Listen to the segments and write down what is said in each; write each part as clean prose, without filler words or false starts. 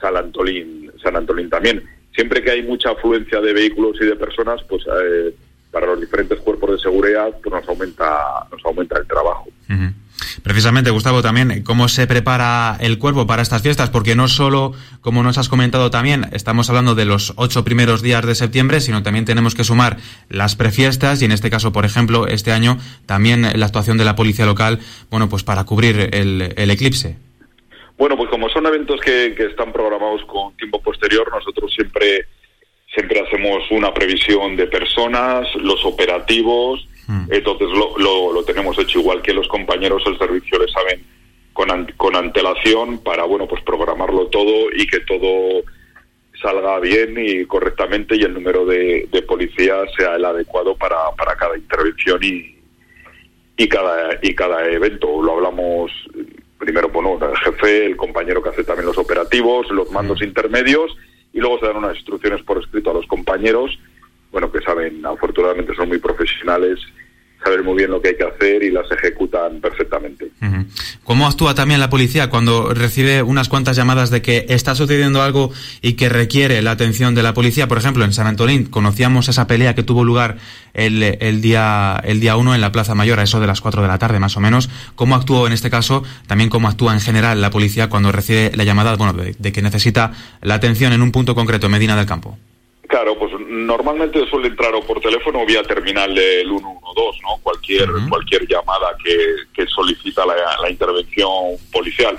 San Antolín también. Siempre que hay mucha afluencia de vehículos y de personas, pues para los diferentes cuerpos de seguridad pues nos aumenta el trabajo. Uh-huh. Precisamente, Gustavo, también cómo se prepara el cuerpo para estas fiestas, porque no solo, como nos has comentado también, estamos hablando de los 8 primeros días de septiembre, sino también tenemos que sumar las prefiestas y en este caso, por ejemplo, este año también la actuación de la policía local, bueno, pues para cubrir el eclipse. Bueno, pues como son eventos que están programados con tiempo posterior, nosotros siempre hacemos una previsión de personas, los operativos. Entonces lo tenemos hecho, igual que los compañeros del servicio le saben con antelación para, bueno, pues programarlo todo y que todo salga bien y correctamente y el número de policías sea el adecuado para cada intervención y cada evento. Lo hablamos primero, bueno, el jefe, el compañero que hace también los operativos, los mandos intermedios, y luego se dan unas instrucciones por escrito a los compañeros, bueno, que saben, afortunadamente son muy profesionales, saben muy bien lo que hay que hacer y las ejecutan perfectamente. Uh-huh. ¿Cómo actúa también la policía cuando recibe unas cuantas llamadas de que está sucediendo algo y que requiere la atención de la policía? Por ejemplo, en San Antolín conocíamos esa pelea que tuvo lugar el día 1 en la Plaza Mayor, a eso de las 4 de la tarde más o menos. ¿Cómo actuó en este caso? También cómo actúa en general la policía cuando recibe la llamada, bueno, de que necesita la atención en un punto concreto, Medina del Campo. Claro, pues normalmente suele entrar o por teléfono o vía terminal del 112, ¿no? Cualquier llamada que solicita la intervención policial.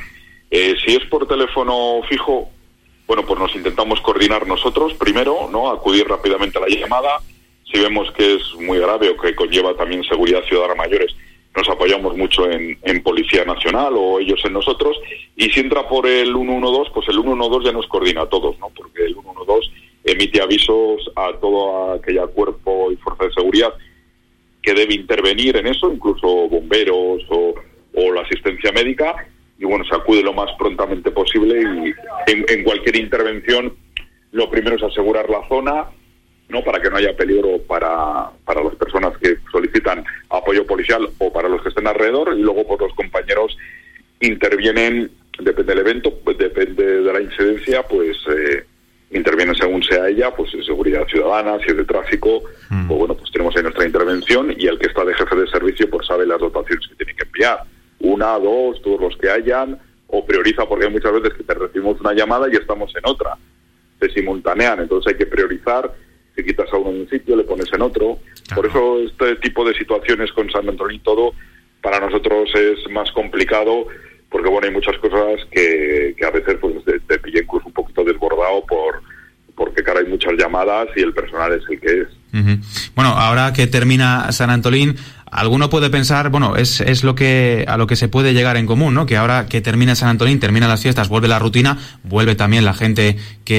Si es por teléfono fijo, bueno, pues nos intentamos coordinar nosotros primero, ¿no? Acudir rápidamente a la llamada. Si vemos que es muy grave o que conlleva también seguridad ciudadana mayores, nos apoyamos mucho en Policía Nacional o ellos en nosotros. Y si entra por el 112, pues el 112 ya nos coordina a todos, ¿no? Porque el 112 emite avisos a todo aquel cuerpo y fuerza de seguridad que debe intervenir en eso, incluso bomberos o la asistencia médica, y bueno, se acude lo más prontamente posible y en cualquier intervención lo primero es asegurar la zona, ¿no? Para que no haya peligro para las personas que solicitan apoyo policial o para los que estén alrededor, y luego pues los compañeros intervienen, depende del evento, depende de la incidencia, pues intervienen según sea ella, pues en seguridad ciudadana, si es de tráfico, pues bueno, pues tenemos ahí nuestra intervención y el que está de jefe de servicio pues sabe las dotaciones que tiene que enviar, 1, 2, todos los que hayan, o prioriza, porque hay muchas veces que te recibimos una llamada y estamos en otra, se simultanean, entonces hay que priorizar, si quitas a uno en un sitio, le pones en otro. Claro. Por eso este tipo de situaciones con San Antolín todo, para nosotros es más complicado, porque bueno, hay muchas cosas que a veces pues te pilla incluso un poquito desbordado porque claro, hay muchas llamadas y el personal es el que es. Uh-huh. Bueno, ahora que termina San Antolín, alguno puede pensar, bueno, es a lo que se puede llegar en común, ¿no? Que ahora que termina San Antolín, terminan las fiestas, vuelve la rutina, vuelve también la gente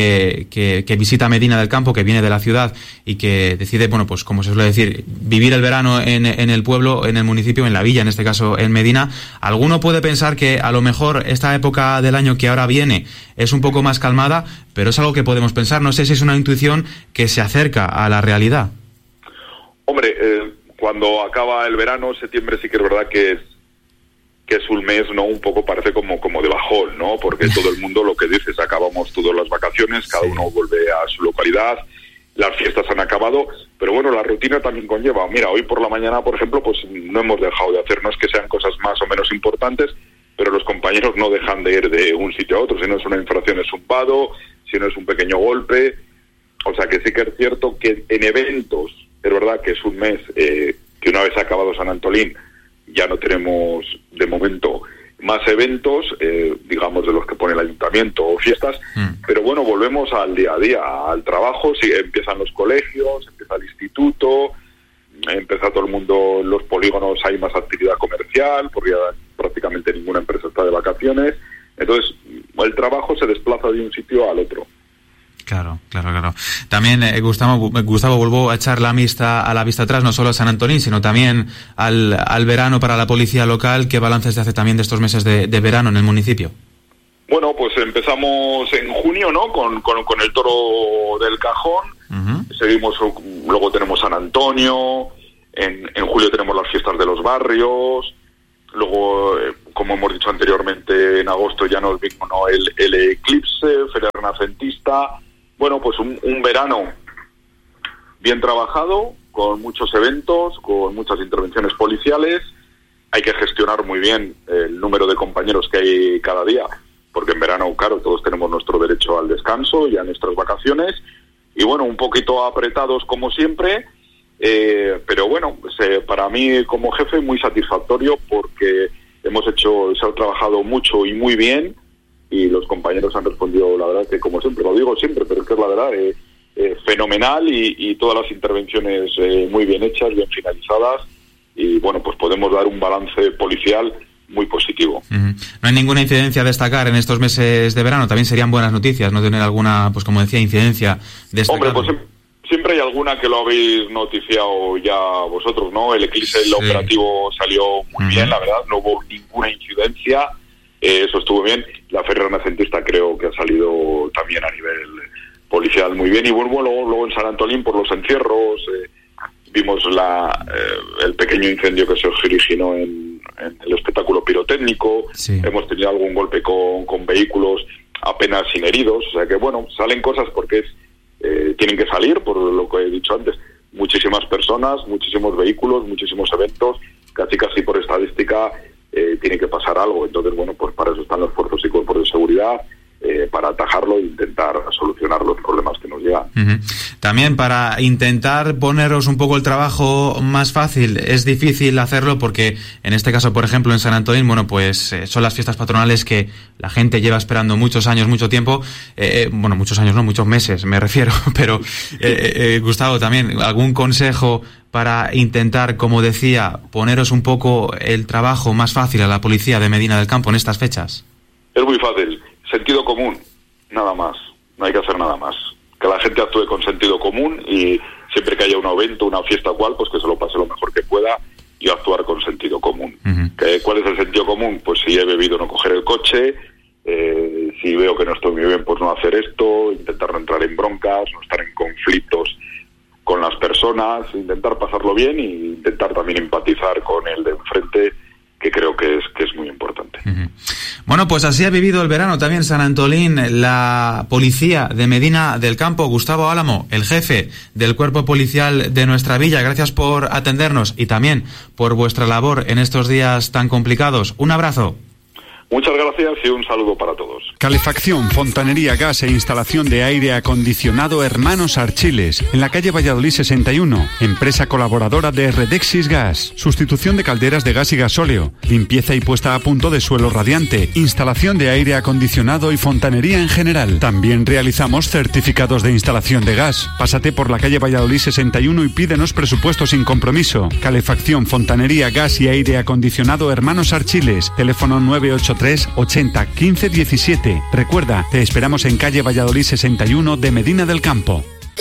que visita Medina del Campo, que viene de la ciudad y que decide, bueno, pues como se suele decir, vivir el verano en el pueblo, en el municipio, en la villa, en este caso en Medina. Alguno puede pensar que a lo mejor esta época del año que ahora viene es un poco más calmada, pero es algo que podemos pensar. No sé si es una intuición que se acerca a la realidad. Hombre, cuando acaba el verano, septiembre sí que es verdad que es un mes, ¿no? Un poco parece como de bajón, ¿no? Porque todo el mundo lo que dices, acabamos todas las vacaciones, cada uno vuelve a su localidad, las fiestas han acabado, pero bueno, la rutina también conlleva. Mira, hoy por la mañana, por ejemplo, pues no hemos dejado de hacer, no es que sean cosas más o menos importantes, pero los compañeros no dejan de ir de un sitio a otro, si no es una infracción es un vado, si no es un pequeño golpe, o sea que sí que es cierto que en eventos, es verdad que es un mes que una vez acabado San Antolín ya no tenemos de momento más eventos, digamos de los que pone el ayuntamiento o fiestas, pero bueno, volvemos al día a día, al trabajo, si empiezan los colegios, empieza el instituto, empieza todo el mundo, en los polígonos hay más actividad comercial, porque ya prácticamente ninguna empresa está de vacaciones, entonces el trabajo se desplaza de un sitio al otro. Claro. También, Gustavo, vuelvo a echar la vista atrás, no solo a San Antolín, sino también al verano para la policía local. ¿Qué balance se hace también de estos meses de verano en el municipio? Bueno, pues empezamos en junio, ¿no? Con el Toro del Cajón. Uh-huh. Seguimos, luego tenemos San Antonio, en julio tenemos las fiestas de los barrios, luego como hemos dicho anteriormente, en agosto ya nos vino, ¿no?, el Eclipse, Feria Renacentista. Bueno, pues un verano bien trabajado, con muchos eventos, con muchas intervenciones policiales. Hay que gestionar muy bien el número de compañeros que hay cada día, porque en verano, claro, todos tenemos nuestro derecho al descanso y a nuestras vacaciones. Y bueno, un poquito apretados como siempre, pero bueno, para mí como jefe muy satisfactorio, porque se ha trabajado mucho y muy bien, y los compañeros han respondido, la verdad, que como siempre, lo digo siempre, pero es que es la verdad, fenomenal, y todas las intervenciones muy bien hechas, bien finalizadas, y bueno, pues podemos dar un balance policial muy positivo. No hay ninguna incidencia a destacar en estos meses de verano. También serían buenas noticias no tener alguna, pues como decía, incidencia destacable. Hombre, pues siempre hay alguna que lo habéis noticiado ya vosotros, ¿no? El Eclipse, el operativo salió muy bien, la verdad, no hubo ninguna incidencia, eso estuvo bien. La Feria Renacentista creo que ha salido también a nivel policial muy bien, y bueno, luego en San Antolín por los encierros, vimos el pequeño incendio que se originó en el espectáculo pirotécnico. Sí. Hemos tenido algún golpe con vehículos, apenas sin heridos. O sea que, bueno, salen cosas porque tienen que salir, por lo que he dicho antes. Muchísimas personas, muchísimos vehículos, muchísimos eventos. Casi por estadística tiene que pasar algo. Entonces, bueno, pues para eso están los fuerzos y cuerpos de seguridad, para atajarlo e intentar solucionar los problemas que nos llegan. También para intentar poneros un poco el trabajo más fácil, es difícil hacerlo porque en este caso, por ejemplo, en San Antolín, bueno, pues son las fiestas patronales que la gente lleva esperando muchos años, mucho tiempo, bueno, muchos años no, muchos meses me refiero, pero Gustavo, también, ¿algún consejo para intentar, como decía, poneros un poco el trabajo más fácil a la policía de Medina del Campo en estas fechas? Es muy fácil. Sentido común, nada más, no hay que hacer nada más. Que la gente actúe con sentido común, y siempre que haya un evento, una fiesta cual, pues que se lo pase lo mejor que pueda y actuar con sentido común. ¿Cuál es el sentido común? Pues si he bebido, no coger el coche, si veo que no estoy muy bien, pues no hacer esto, intentar no entrar en broncas, no estar en conflictos con las personas, intentar pasarlo bien e intentar también empatizar con el de enfrente, que creo que es muy importante. Bueno, pues así ha vivido el verano también San Antolín, la policía de Medina del Campo. Gustavo Álamo, el jefe del cuerpo policial de nuestra villa, gracias por atendernos y también por vuestra labor en estos días tan complicados. Un abrazo. Muchas gracias y un saludo para todos. Calefacción, fontanería, gas e instalación de aire acondicionado Hermanos Archiles, en la calle Valladolid 61, empresa colaboradora de Redexis Gas. Sustitución de calderas de gas y gasóleo, limpieza y puesta a punto de suelo radiante, instalación de aire acondicionado y fontanería en general. También realizamos certificados de instalación de gas. Pásate por la calle Valladolid 61 y pídenos presupuesto sin compromiso. Calefacción, fontanería, gas y aire acondicionado Hermanos Archiles, teléfono 983 80 15 17. Recuerda, te esperamos en calle Valladolid 61 de Medina del Campo.